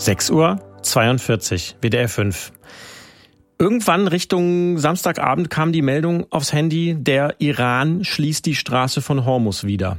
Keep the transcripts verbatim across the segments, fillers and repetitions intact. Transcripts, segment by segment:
sechs Uhr zweiundvierzig, W D R fünf. Irgendwann Richtung Samstagabend kam die Meldung aufs Handy, der Iran schließt die Straße von Hormuz wieder.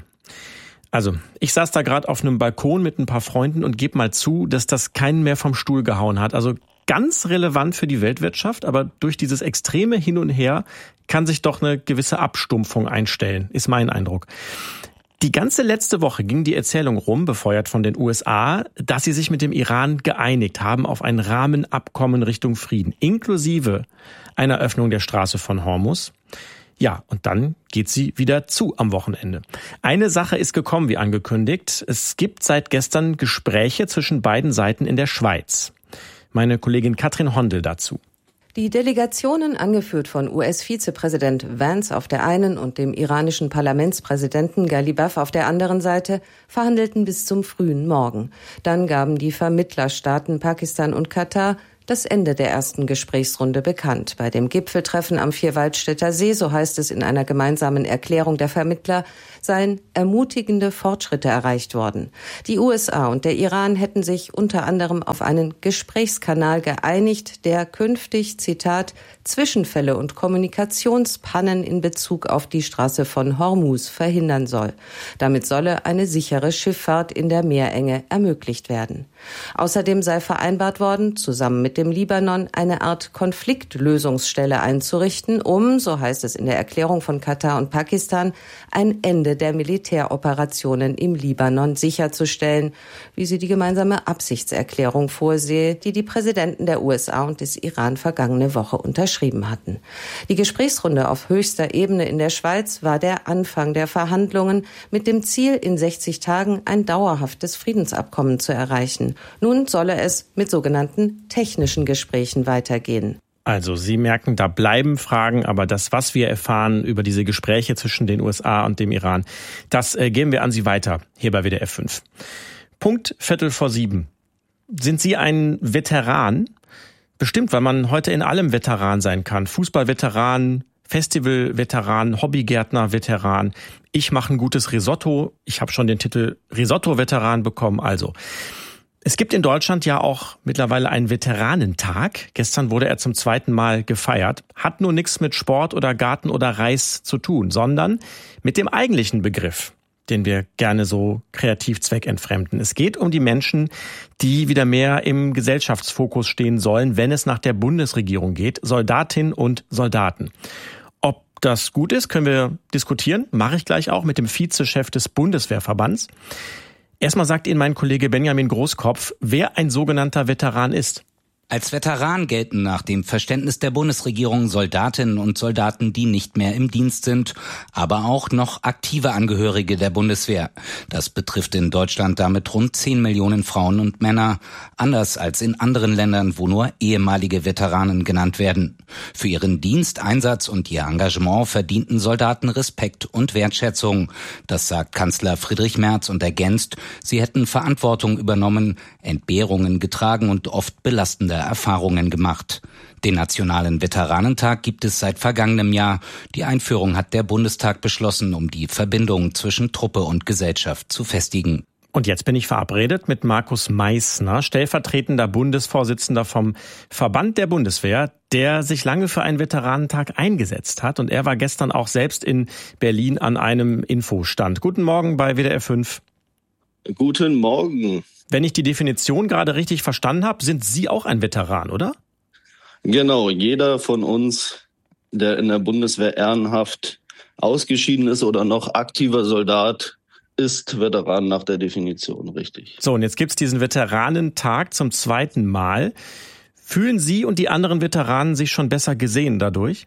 Also, ich saß da gerade auf einem Balkon mit ein paar Freunden und gebe mal zu, dass das keinen mehr vom Stuhl gehauen hat. Also ganz relevant für die Weltwirtschaft, aber durch dieses extreme Hin und Her kann sich doch eine gewisse Abstumpfung einstellen, ist mein Eindruck. Die ganze letzte Woche ging die Erzählung rum, befeuert von den U S A, dass sie sich mit dem Iran geeinigt haben auf ein Rahmenabkommen Richtung Frieden, inklusive einer Öffnung der Straße von Hormuz. Ja, und dann geht sie wieder zu am Wochenende. Eine Sache ist gekommen, wie angekündigt. Es gibt seit gestern Gespräche zwischen beiden Seiten in der Schweiz. Meine Kollegin Katrin Hondel dazu. Die Delegationen, angeführt von U S-Vizepräsident Vance auf der einen und dem iranischen Parlamentspräsidenten Ghalibaf auf der anderen Seite, verhandelten bis zum frühen Morgen. Dann gaben die Vermittlerstaaten Pakistan und Katar das Ende der ersten Gesprächsrunde bekannt. Bei dem Gipfeltreffen am Vierwaldstätter See, so heißt es in einer gemeinsamen Erklärung der Vermittler, seien ermutigende Fortschritte erreicht worden. Die U S A und der Iran hätten sich unter anderem auf einen Gesprächskanal geeinigt, der künftig, Zitat, Zwischenfälle und Kommunikationspannen in Bezug auf die Straße von Hormuz verhindern soll. Damit solle eine sichere Schifffahrt in der Meerenge ermöglicht werden. Außerdem sei vereinbart worden, zusammen mit dem Libanon eine Art Konfliktlösungsstelle einzurichten, um, so heißt es in der Erklärung von Katar und Pakistan, ein Ende der Militäroperationen im Libanon sicherzustellen, wie sie die gemeinsame Absichtserklärung vorsehe, die die Präsidenten der U S A und des Iran vergangene Woche unterschrieben hatten. Die Gesprächsrunde auf höchster Ebene in der Schweiz war der Anfang der Verhandlungen mit dem Ziel, in sechzig Tagen ein dauerhaftes Friedensabkommen zu erreichen. Nun solle es mit sogenannten technischen Gesprächen weitergehen. Also Sie merken, da bleiben Fragen, aber das, was wir erfahren über diese Gespräche zwischen den U S A und dem Iran, das äh, geben wir an Sie weiter, hier bei W D R fünf. Punkt Viertel vor sieben. Sind Sie ein Veteran? Bestimmt, weil man heute in allem Veteran sein kann. Fußballveteran, Festivalveteran, Hobbygärtner-Veteran. Ich mache ein gutes Risotto. Ich habe schon den Titel Risotto-Veteran bekommen. Also, es gibt in Deutschland ja auch mittlerweile einen Veteranentag. Gestern wurde er zum zweiten Mal gefeiert. Hat nur nichts mit Sport oder Garten oder Reis zu tun, sondern mit dem eigentlichen Begriff, den wir gerne so kreativ zweckentfremden. Es geht um die Menschen, die wieder mehr im Gesellschaftsfokus stehen sollen, wenn es nach der Bundesregierung geht, Soldatinnen und Soldaten. Ob das gut ist, können wir diskutieren. Mache ich gleich auch mit dem Vizechef des Bundeswehrverbands. Erstmal sagt Ihnen mein Kollege Benjamin Großkopf, wer ein sogenannter Veteran ist. Als Veteran gelten nach dem Verständnis der Bundesregierung Soldatinnen und Soldaten, die nicht mehr im Dienst sind, aber auch noch aktive Angehörige der Bundeswehr. Das betrifft in Deutschland damit rund zehn Millionen Frauen und Männer, anders als in anderen Ländern, wo nur ehemalige Veteranen genannt werden. Für ihren Dienst, Einsatz und ihr Engagement verdienten Soldaten Respekt und Wertschätzung. Das sagt Kanzler Friedrich Merz und ergänzt, sie hätten Verantwortung übernommen, Entbehrungen getragen und oft belastende Erfahrungen gemacht. Den Nationalen Veteranentag gibt es seit vergangenem Jahr. Die Einführung hat der Bundestag beschlossen, um die Verbindung zwischen Truppe und Gesellschaft zu festigen. Und jetzt bin ich verabredet mit Markus Meissner, stellvertretender Bundesvorsitzender vom Verband der Bundeswehr, der sich lange für einen Veteranentag eingesetzt hat. Und er war gestern auch selbst in Berlin an einem Infostand. Guten Morgen bei W D R fünf. Guten Morgen. Wenn ich die Definition gerade richtig verstanden habe, sind Sie auch ein Veteran, oder? Genau, jeder von uns, der in der Bundeswehr ehrenhaft ausgeschieden ist oder noch aktiver Soldat, ist Veteran nach der Definition, richtig. So, und jetzt gibt's diesen Veteranentag zum zweiten Mal. Fühlen Sie und die anderen Veteranen sich schon besser gesehen dadurch?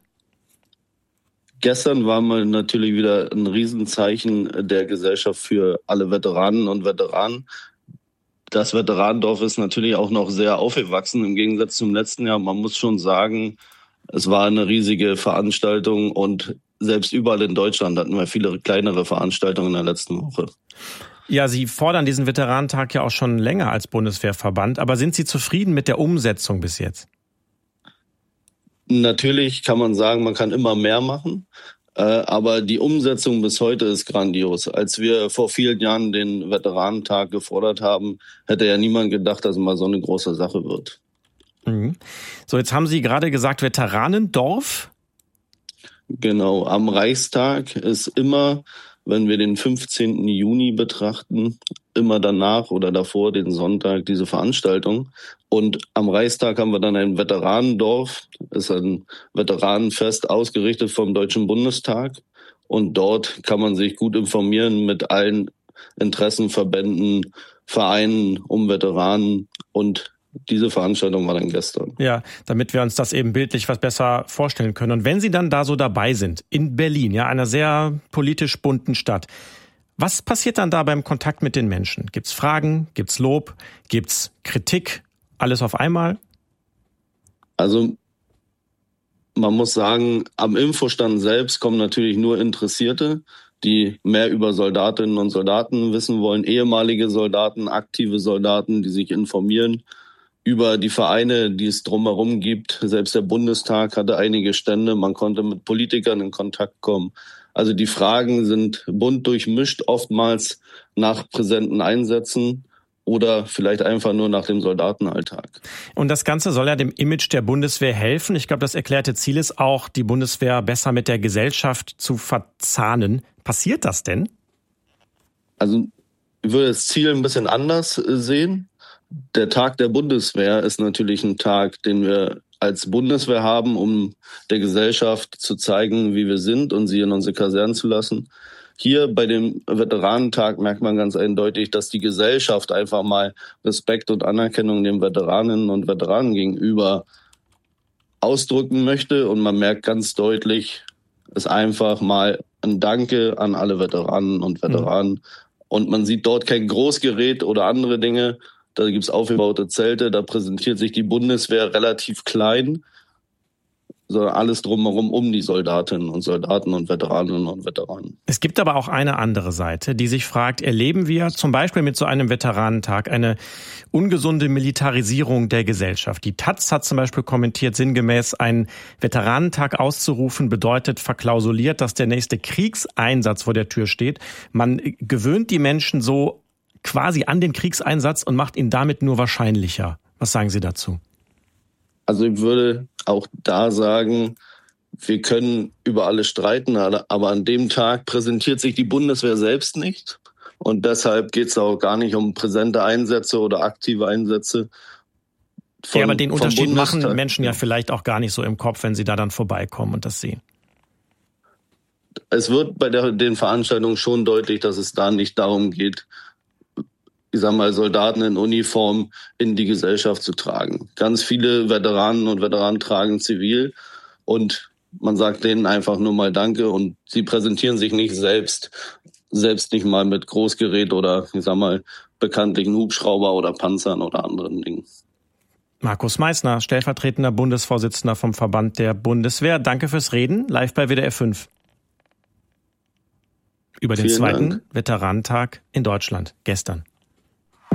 Gestern war mal natürlich wieder ein Riesenzeichen der Gesellschaft für alle Veteranen und Veteranen. Das Veteranendorf ist natürlich auch noch sehr aufgewachsen im Gegensatz zum letzten Jahr. Man muss schon sagen, es war eine riesige Veranstaltung und selbst überall in Deutschland hatten wir viele kleinere Veranstaltungen in der letzten Woche. Ja, Sie fordern diesen Veteranentag ja auch schon länger als Bundeswehrverband. Aber sind Sie zufrieden mit der Umsetzung bis jetzt? Natürlich kann man sagen, man kann immer mehr machen. Aber die Umsetzung bis heute ist grandios. Als wir vor vielen Jahren den Veteranentag gefordert haben, hätte ja niemand gedacht, dass es mal so eine große Sache wird. Mhm. So, jetzt haben Sie gerade gesagt, Veteranendorf? Genau, am Reichstag ist immer, wenn wir den fünfzehnten Juni betrachten, immer danach oder davor, den Sonntag, diese Veranstaltung. Und am Reichstag haben wir dann ein Veteranendorf, ist ein Veteranenfest ausgerichtet vom Deutschen Bundestag. Und dort kann man sich gut informieren mit allen Interessenverbänden, Vereinen um Veteranen, und diese Veranstaltung war dann gestern. Ja, damit wir uns das eben bildlich was besser vorstellen können. Und wenn Sie dann da so dabei sind, in Berlin, ja, einer sehr politisch bunten Stadt, was passiert dann da beim Kontakt mit den Menschen? Gibt's Fragen? Gibt's Lob? Gibt's Kritik? Alles auf einmal? Also man muss sagen, am Infostand selbst kommen natürlich nur Interessierte, die mehr über Soldatinnen und Soldaten wissen wollen, ehemalige Soldaten, aktive Soldaten, die sich informieren über die Vereine, die es drumherum gibt. Selbst der Bundestag hatte einige Stände, man konnte mit Politikern in Kontakt kommen. Also die Fragen sind bunt durchmischt, oftmals nach präsenten Einsätzen oder vielleicht einfach nur nach dem Soldatenalltag. Und das Ganze soll ja dem Image der Bundeswehr helfen. Ich glaube, das erklärte Ziel ist auch, die Bundeswehr besser mit der Gesellschaft zu verzahnen. Passiert das denn? Also ich würde das Ziel ein bisschen anders sehen. Der Tag der Bundeswehr ist natürlich ein Tag, den wir als Bundeswehr haben, um der Gesellschaft zu zeigen, wie wir sind und sie in unsere Kasernen zu lassen. Hier bei dem Veteranentag merkt man ganz eindeutig, dass die Gesellschaft einfach mal Respekt und Anerkennung den Veteraninnen und Veteranen gegenüber ausdrücken möchte. Und man merkt ganz deutlich, es ist einfach mal ein Danke an alle Veteranen und Veteranen. Mhm. Und man sieht dort kein Großgerät oder andere Dinge. Da gibt es aufgebaute Zelte, da präsentiert sich die Bundeswehr relativ klein, sondern alles drumherum um die Soldatinnen und Soldaten und Veteraninnen und Veteranen. Es gibt aber auch eine andere Seite, die sich fragt, erleben wir zum Beispiel mit so einem Veteranentag eine ungesunde Militarisierung der Gesellschaft? Die Taz hat zum Beispiel kommentiert, sinngemäß, einen Veteranentag auszurufen bedeutet verklausuliert, dass der nächste Kriegseinsatz vor der Tür steht. Man gewöhnt die Menschen so quasi an den Kriegseinsatz und macht ihn damit nur wahrscheinlicher. Was sagen Sie dazu? Also ich würde auch da sagen, wir können über alles streiten, aber an dem Tag präsentiert sich die Bundeswehr selbst nicht. Und deshalb geht es auch gar nicht um präsente Einsätze oder aktive Einsätze. Von, ja, aber den Unterschied machen Menschen ja vielleicht auch gar nicht so im Kopf, wenn sie da dann vorbeikommen und das sehen. Es wird bei der, den Veranstaltungen schon deutlich, dass es da nicht darum geht, ich sag mal, Soldaten in Uniform in die Gesellschaft zu tragen. Ganz viele Veteranen und Veteranen tragen zivil und man sagt denen einfach nur mal Danke und sie präsentieren sich nicht selbst, selbst nicht mal mit Großgerät oder, ich sag mal, bekanntlichen Hubschrauber oder Panzern oder anderen Dingen. Markus Meissner, stellvertretender Bundesvorsitzender vom Verband der Bundeswehr. Danke fürs Reden, live bei W D R fünf. Über den Vielen zweiten Dank. Veteranentag in Deutschland gestern.